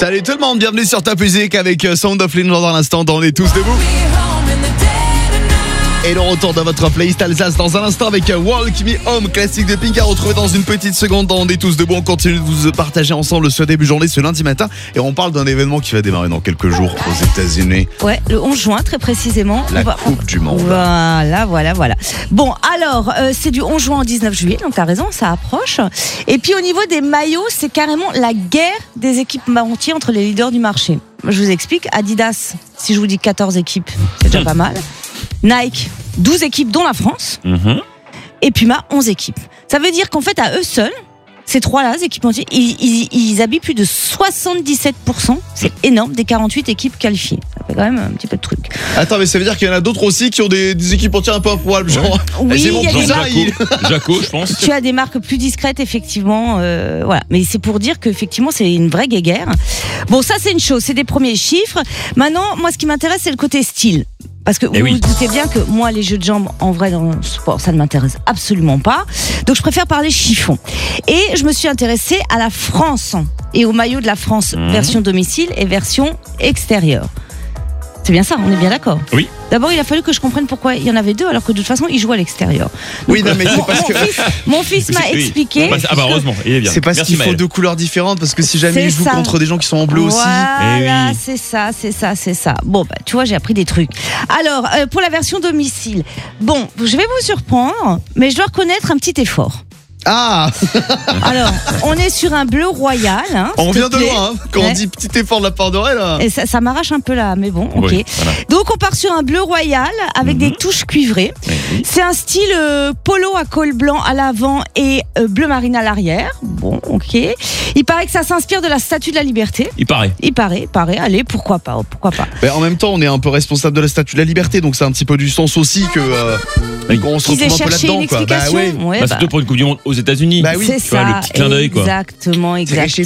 Salut tout le monde, bienvenue sur Top Music avec Sound of Legend dans l'instant dans les tous debout. Et le retour de votre playlist Alsace dans un instant avec Walk Me Home, classique de Pink à retrouver dans une petite seconde dans On est tous debout. On continue de vous partager ensemble ce début de journée, ce lundi matin. Et on parle d'un événement qui va démarrer dans quelques jours aux États-Unis. Ouais, le 11 juin très précisément. La Coupe du Monde. Voilà. Bon, alors, c'est du 11 juin au 19 juillet, donc t'as raison, ça approche. Et puis au niveau des maillots, c'est carrément la guerre des équipementiers entre les leaders du marché. Je vous explique, Adidas, si je vous dis 14 équipes, c'est déjà pas mal. Nike, 12 équipes dont la France. Et Puma, 11 équipes. Ça veut dire qu'en fait, à eux seuls, ces trois-là, les équipementiers, ils habillent plus de 77%. C'est énorme, des 48 équipes qualifiées. Ça fait quand même un petit peu de truc. Attends, mais ça veut dire qu'il y en a d'autres aussi qui ont des équipementiers un peu improbables, genre. Oui, c'est bon, il y a des marques. Jaco, je pense. Tu as des marques plus discrètes, effectivement. Voilà. Mais c'est pour dire qu'effectivement, c'est une vraie guéguerre. Bon, ça, c'est une chose. C'est des premiers chiffres. Maintenant, moi, ce qui m'intéresse, c'est le côté style. Parce que vous vous doutez bien que moi, les jeux de jambes, en vrai, dans le sport, ça ne m'intéresse absolument pas. Donc, je préfère parler chiffon. Et je me suis intéressée à la France et au maillot de la France, version domicile et version extérieure. C'est bien ça, on est bien d'accord. Oui. D'abord, il a fallu que je comprenne pourquoi il y en avait deux, alors que de toute façon, ils jouent à l'extérieur. Donc, Oui, non, mais c'est parce que. Mon fils m'a expliqué. Ah bah heureusement, il est bien. C'est parce qu'il faut deux couleurs différentes, parce que si jamais ils jouent contre des gens qui sont en bleu aussi. Voilà, c'est ça. Bon, bah, tu vois, j'ai appris des trucs. Alors, pour la version domicile, bon, je vais vous surprendre, mais je dois reconnaître un petit effort. Ah. Alors, on est sur un bleu royal. Hein, on vient de loin, hein, quand on dit petit effort de la part d'Aurel. Et ça m'arrache un peu là, mais bon, ok. Oui, voilà. Donc, on part sur un bleu royal avec des touches cuivrées. C'est un style polo à col blanc à l'avant et bleu marine à l'arrière. Bon, ok. Il paraît que ça s'inspire de la Statue de la Liberté. Il paraît. Allez, pourquoi pas. Mais en même temps, on est un peu responsable de la Statue de la Liberté, donc c'est un petit peu du sens aussi que qu'on se retrouve un peu là-dedans, quoi. Bah oui. Bah, c'est pour une Coupe du Monde aux États-Unis. Bah oui. C'est ça, le petit clin d'œil, quoi. Exactement.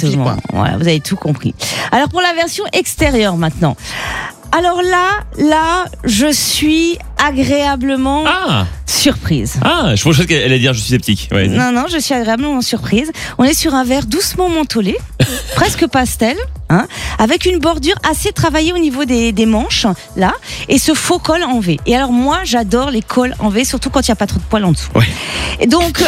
Voilà, vous avez tout compris. Alors pour la version extérieure maintenant. Alors là, je suis agréablement surprise. Ah, je pensais qu'elle allait dire je suis sceptique. Ouais. Non, je suis agréablement surprise. On est sur un vert doucement mentholé, presque pastel, hein, avec une bordure assez travaillée au niveau des manches, là, et ce faux col en V. Et alors moi, j'adore les cols en V, surtout quand il n'y a pas trop de poils en dessous. Ouais. Et donc,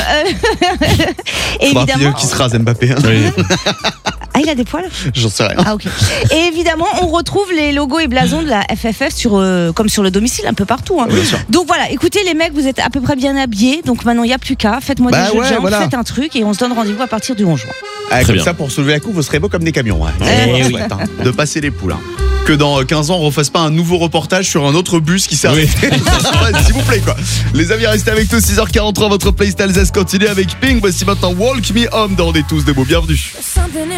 évidemment... qui se rase Mbappé. Hein. Oui. Ah, il a des poils ? J'en sais rien. Ah, ok. Et évidemment, on retrouve les logos et blasons de la FFF comme sur le domicile, un peu partout. Hein. Bien sûr. Donc voilà, écoutez les mecs, vous êtes à peu près bien habillés, donc maintenant il n'y a plus qu'à. Faites-moi des jeux de jambes, faites un truc et on se donne rendez-vous à partir du 11 juin. Ah, comme bien. ça, pour soulever la coupe, vous serez beau comme des camions. Hein. Oui. De passer les poules. Hein. Que dans 15 ans, on refasse pas un nouveau reportage sur un autre bus qui s'est arrêté. S'il vous plaît, quoi. Les amis, restez avec nous. 6h43, votre playlist Alsace continue avec Pink. Voici maintenant Walk Me Home dans On est tous debout. Bienvenue.